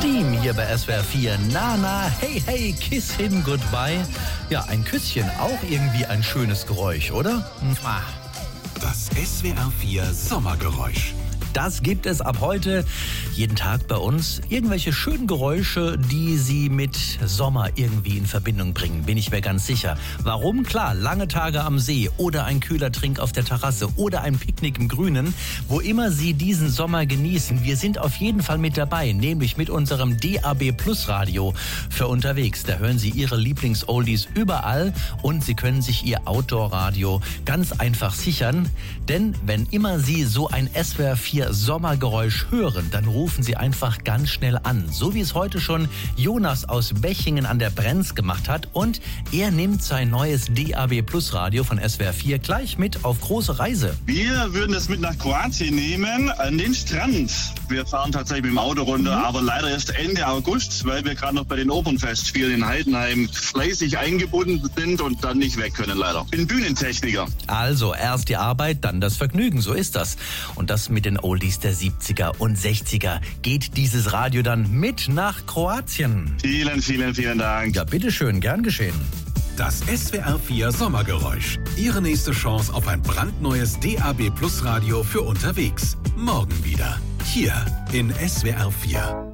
Steam hier bei SWR 4. Nana, hey, hey, kiss him goodbye. Ja, ein Küsschen, auch irgendwie ein schönes Geräusch, oder? Das SWR 4 Sommergeräusch. Das gibt es ab heute jeden Tag bei uns. Irgendwelche schönen Geräusche, die Sie mit Sommer irgendwie in Verbindung bringen, bin ich mir ganz sicher. Warum? Klar, lange Tage am See oder ein kühler Trink auf der Terrasse oder ein Picknick im Grünen. Wo immer Sie diesen Sommer genießen, wir sind auf jeden Fall mit dabei, nämlich mit unserem DAB Plus Radio für unterwegs. Da hören Sie Ihre Lieblings-Oldies überall und Sie können sich Ihr Outdoor-Radio ganz einfach sichern. Denn wenn immer Sie so ein SWR 4 Sommergeräusch hören, dann rufen Sie einfach ganz schnell an. So wie es heute schon Jonas aus Bechingen an der Brenz gemacht hat. Und er nimmt sein neues DAB Plus Radio von SWR 4 gleich mit auf große Reise. Wir würden es mit nach Kroatien nehmen, an den Strand. Wir fahren tatsächlich mit dem Auto runter, aber leider erst Ende August, weil wir gerade noch bei den Opernfestspielen in Heidenheim fleißig eingebunden sind und dann nicht weg können leider. Bin Bühnentechniker. Also erst die Arbeit, dann das Vergnügen, so ist das. Und das mit den Oldies der 70er und 60er geht dieses Radio dann mit nach Kroatien. Vielen, vielen, vielen Dank. Ja, bitteschön, gern geschehen. Das SWR 4 Sommergeräusch. Ihre nächste Chance auf ein brandneues DAB Plus Radio für unterwegs. Morgen wieder. Hier in SWR 4.